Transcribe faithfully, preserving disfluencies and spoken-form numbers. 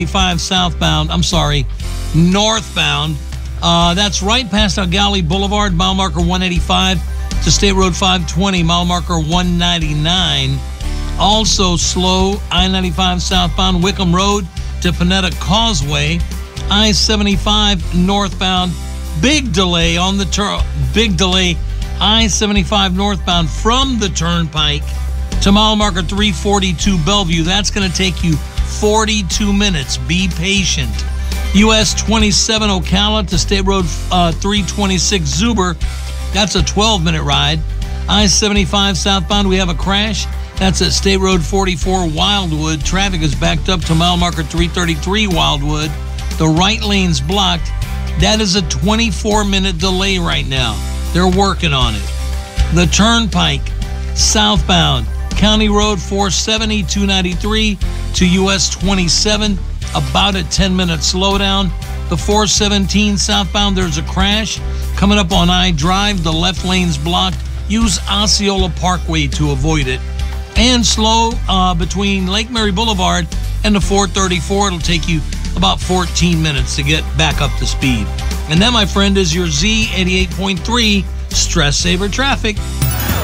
five southbound, I'm sorry, northbound. Uh, that's right past Algali Boulevard, mile marker one eighty-five to State Road five twenty, mile marker one ninety-nine. Also slow, I ninety-five southbound, Wickham Road to Panetta Causeway, I seventy-five northbound. Big delay on the turn, big delay, I seventy-five northbound from the turnpike to mile marker three forty-two Bellevue. That's going to take you forty-two minutes. Be patient. U S twenty-seven Ocala to State Road uh, three twenty-six Zuber. That's a twelve minute ride. I seventy-five southbound, we have a crash. That's at State Road forty-four Wildwood. Traffic is backed up to mile marker three thirty-three Wildwood. The right lane's blocked. That is a twenty-four minute delay right now. They're working on it. The turnpike, southbound, County Road four seventy, two ninety-three to U S twenty-seven, about a ten minute slowdown. The four seventeen southbound, there's a crash. Coming up on I Drive, the left lane's blocked. Use Osceola Parkway to avoid it. And slow uh, between Lake Mary Boulevard and the four thirty-four. It'll take you about fourteen minutes to get back up to speed. And that, my friend, is your Z eighty-eight point three Stress Saver Traffic.